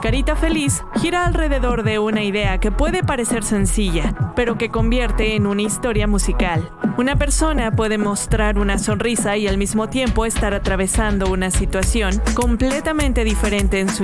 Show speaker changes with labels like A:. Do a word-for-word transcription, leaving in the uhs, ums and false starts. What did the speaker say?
A: carita feliz gira alrededor de una idea que puede parecer sencilla, pero que convierte en una historia musical. Una persona puede mostrar una sonrisa y al mismo tiempo estar atravesando una situación completamente diferente en su